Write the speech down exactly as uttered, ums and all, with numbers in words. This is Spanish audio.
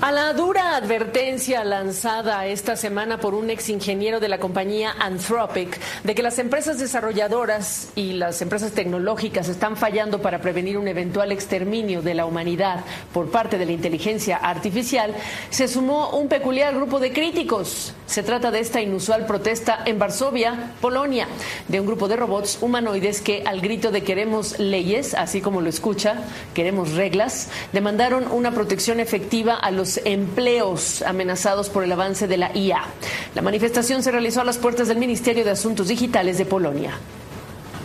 A la dura advertencia lanzada esta semana por un ex ingeniero de la compañía Anthropic de que las empresas desarrolladoras y las empresas tecnológicas están fallando para prevenir un eventual exterminio de la humanidad por parte de la inteligencia artificial, se sumó un peculiar grupo de críticos. Se trata de esta inusual protesta en Varsovia, Polonia, de un grupo de robots humanoides que, al grito de queremos leyes, así como lo escucha, queremos reglas, demandaron una protección efectiva a los empleos amenazados por el avance de la I A. La manifestación se realizó a las puertas del Ministerio de Asuntos Digitales de Polonia.